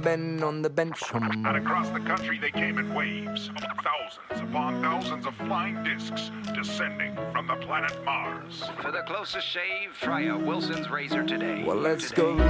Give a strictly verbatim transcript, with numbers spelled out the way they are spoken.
Ben on the bench. Hum. And across the country they came in waves, thousands upon thousands of flying discs descending from the planet Mars. For the closest shave, try a Wilson's razor today. Well, let's Today. go.